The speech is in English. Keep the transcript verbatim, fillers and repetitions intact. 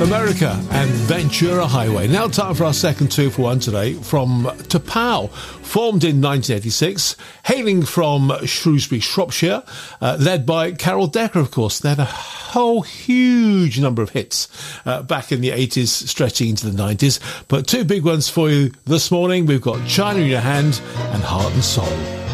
America and Ventura Highway. Now time for our second two for one today from T'Pau, formed in nineteen eighty-six, hailing from Shrewsbury, Shropshire, uh, led by Carol Decker, of course. They had a whole huge number of hits uh, back in the eighties, stretching into the nineties. But two big ones for you this morning. We've got China in Your Hand and Heart and Soul.